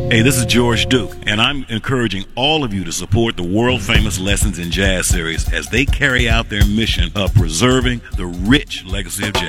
Hey, this is George Duke, and I'm encouraging all of you to support the world-famous Lessons in Jazz series as they carry out their mission of preserving the rich legacy of jazz.